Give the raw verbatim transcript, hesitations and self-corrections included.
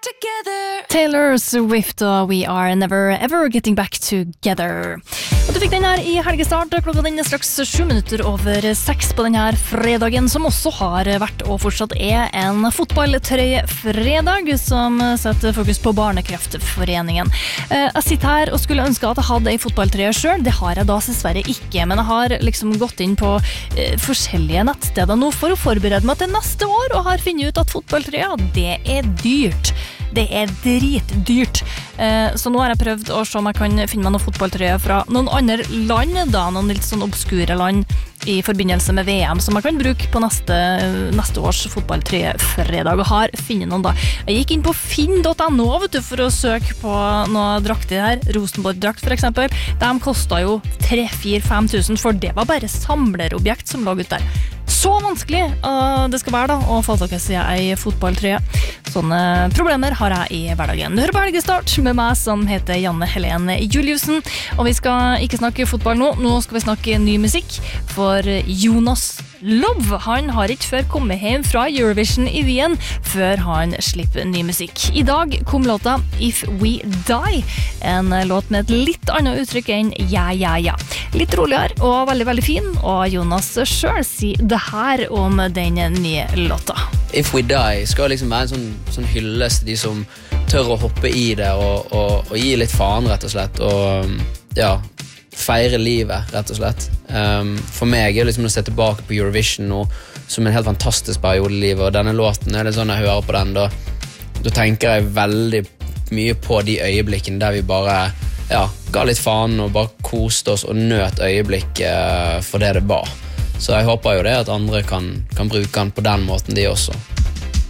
Taylor Swift og We Are Never Ever Getting Back Together. Og du fikk den her i helgestart. Klokka den er straks sju minutter over seks på denne fredagen, som også har vært og fortsatt er en fotballtrøyefredag som setter fokus på Barnekreftforeningen. Jeg sitter her og skulle ønske at jeg hadde en fotballtrøye selv. Det har jeg da dessverre ikke, men jeg har liksom gått inn på forskjellige nettsteder nå for å forberede meg til neste år, og har funnet ut at fotballtrøya, det er dyrt. Det er dritdyrt. Så nå har jeg prøvd å se om jeg kan finne meg noen fotballtrøyer fra noen andre land, da, noen litt sånn obskure land i forbindelse med V M, som jeg kan bruke på neste, neste års fotballtrøyefredag, og har funnet noen da. Jeg gikk inn på finn punktum no vet du, for å søke på noen drakter her, Rosenborg-drakt for eksempel. De kostet jo tre fire fem tusen, for det var bare samlerobjekt som lå ut der. Så vanskelig uh, det skal være da, å få tak i ei fotballtrøye. Sånne problemer har jeg i hverdagen. Du hører på Helgestart med meg som heter Janne Helene Juliussen, og vi skal ikke snakke fotball nå. Nå skal vi snakke ny musikk, for Jonas Love, han har ikke før kommet hjem fra Eurovision i Wien før han slipper ny musikk. I dag kom låta If We Die, en låt med et litt annet uttrykk enn ja, ja, ja. Litt roligere og veldig, veldig fin, og Jonas selv sier det her om den nye låta. If We Die skal liksom være en sånn, sånn hyllest til de som tør å hoppe i det og, og, og gi litt faen, rett og slett, og ja, feire livet, rett og slett. Um, for meg er det liksom å se tilbake på Eurovision nå, som en helt fantastisk periode i livet, og denne låten er det sånn jeg hører på den, da, da tenker jeg veldig mye på de øyeblikkene der vi bare ja, ga litt faen og bare koste oss og nøt øyeblikket for det det var. Så jeg håper jo det at andre kan, kan bruke den på den måten de også.